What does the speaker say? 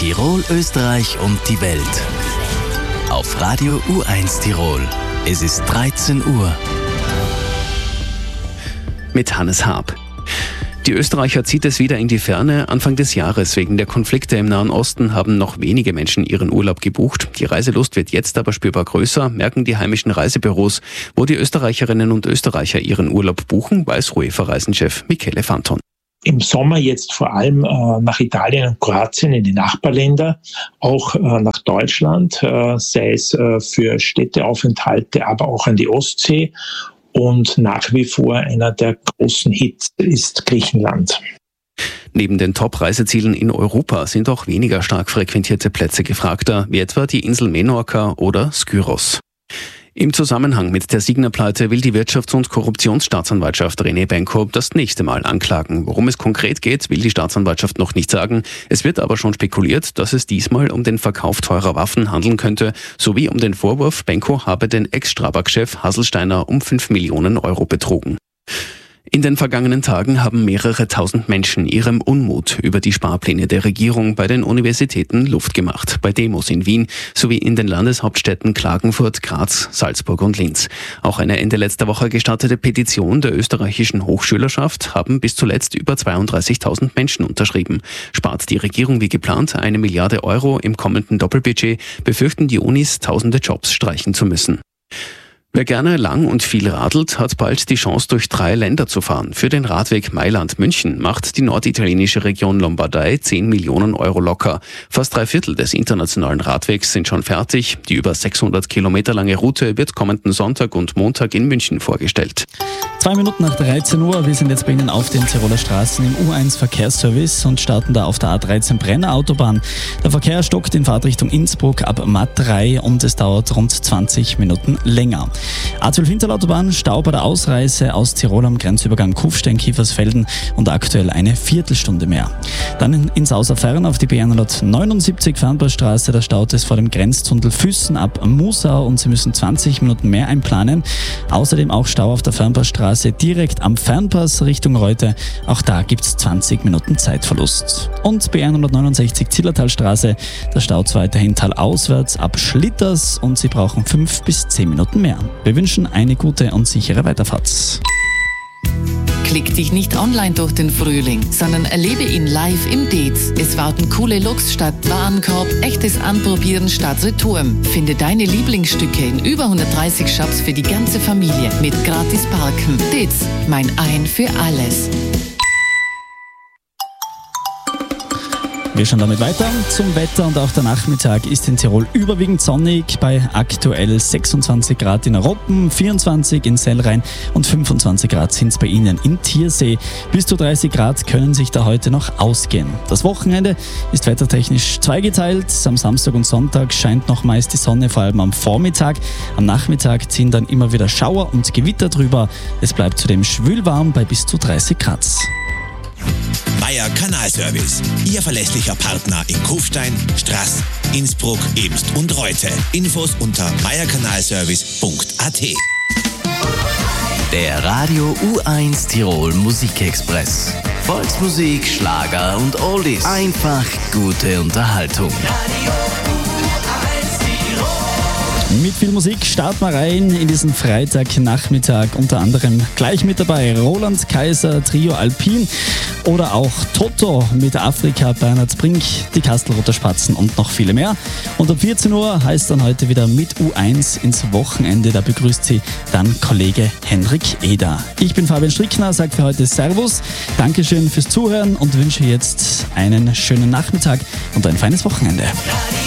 Tirol, Österreich und die Welt. Auf Radio U1 Tirol. Es ist 13 Uhr. Mit Hannes Haab. Die Österreicher zieht es wieder in die Ferne. Anfang des Jahres wegen der Konflikte im Nahen Osten haben noch wenige Menschen ihren Urlaub gebucht. Die Reiselust wird jetzt aber spürbar größer, merken die heimischen Reisebüros. Wo die Österreicherinnen und Österreicher ihren Urlaub buchen, weiß UEFA-Reisenchef Michele Fanton. Im Sommer jetzt vor allem nach Italien und Kroatien in die Nachbarländer, auch nach Deutschland, sei es für Städteaufenthalte, aber auch an die Ostsee. Und nach wie vor einer der großen Hits ist Griechenland. Neben den Top-Reisezielen in Europa sind auch weniger stark frequentierte Plätze gefragter, wie etwa die Insel Menorca oder Skyros. Im Zusammenhang mit der Signa-Pleite will die Wirtschafts- und Korruptionsstaatsanwaltschaft René Benko das nächste Mal anklagen. Worum es konkret geht, will die Staatsanwaltschaft noch nicht sagen. Es wird aber schon spekuliert, dass es diesmal um den Verkauf teurer Waffen handeln könnte, sowie um den Vorwurf, Benko habe den Ex-Strabag-Chef Hasselsteiner um 5 Millionen Euro betrogen. In den vergangenen Tagen haben mehrere tausend Menschen ihrem Unmut über die Sparpläne der Regierung bei den Universitäten Luft gemacht. Bei Demos in Wien sowie in den Landeshauptstädten Klagenfurt, Graz, Salzburg und Linz. Auch eine Ende letzter Woche gestartete Petition der österreichischen Hochschülerschaft haben bis zuletzt über 32.000 Menschen unterschrieben. Spart die Regierung wie geplant 1 Milliarde Euro im kommenden Doppelbudget, befürchten die Unis, tausende Jobs streichen zu müssen. Wer gerne lang und viel radelt, hat bald die Chance, durch 3 Länder zu fahren. Für den Radweg Mailand-München macht die norditalienische Region Lombardei 10 Millionen Euro locker. Fast 3/4 des internationalen Radwegs sind schon fertig. Die über 600 Kilometer lange Route wird kommenden Sonntag und Montag in München vorgestellt. 2 Minuten nach 13 Uhr. Wir sind jetzt bei Ihnen auf den Tiroler Straßen im U1 Verkehrsservice und starten da auf der A13 Brenner Autobahn. Der Verkehr stockt in Fahrtrichtung Innsbruck ab Matt 3 und es dauert rund 20 Minuten länger. A12 Hinterlautobahn, Stau bei der Ausreise aus Tirol am Grenzübergang Kufstein-Kiefersfelden und aktuell eine Viertelstunde mehr. Dann in Sauserfern auf die B179 Fernbusstraße, da staut es vor dem Grenztunnel Füssen ab Musau und Sie müssen 20 Minuten mehr einplanen. Außerdem auch Stau auf der Fernbusstraße direkt am Fernpass Richtung Reute. Auch da gibt es 20 Minuten Zeitverlust. Und B169 Zillertalstraße, da staut es weiterhin talauswärts ab Schlitters und Sie brauchen 5 bis 10 Minuten mehr. Wir wünschen eine gute und sichere Weiterfahrt. Klick dich nicht online durch den Frühling, sondern erlebe ihn live im Dez. Es warten coole Looks statt Warenkorb, echtes Anprobieren statt Retouren. Finde deine Lieblingsstücke in über 130 Shops für die ganze Familie mit gratis Parken. Dez, mein Ein für alles. Wir schauen damit weiter zum Wetter und auch der Nachmittag ist in Tirol überwiegend sonnig bei aktuell 26 Grad in Roppen, 24 in Sellrhein und 25 Grad sind es bei Ihnen in Tiersee. Bis zu 30 Grad können sich da heute noch ausgehen. Das Wochenende ist wettertechnisch zweigeteilt. Am Samstag und Sonntag scheint noch meist die Sonne, vor allem am Vormittag. Am Nachmittag ziehen dann immer wieder Schauer und Gewitter drüber. Es bleibt zudem schwülwarm bei bis zu 30 Grad. Meier Kanalservice, Ihr verlässlicher Partner in Kufstein, Straß, Innsbruck, Eemst und Reute. Infos unter meierkanalservice.at. Der Radio U1 Tirol Musikexpress. Volksmusik, Schlager und Oldies. Einfach gute Unterhaltung. Mit viel Musik starten wir rein in diesen Freitagnachmittag. Unter anderem gleich mit dabei Roland Kaiser, Trio Alpin oder auch Toto mit Afrika, Bernhard Brink, die Kastelruther Spatzen und noch viele mehr. Und ab 14 Uhr heißt dann heute wieder mit U1 ins Wochenende. Da begrüßt Sie dann Kollege Henrik Eder. Ich bin Fabian Strickner, sage für heute Servus, Dankeschön fürs Zuhören und wünsche jetzt einen schönen Nachmittag und ein feines Wochenende.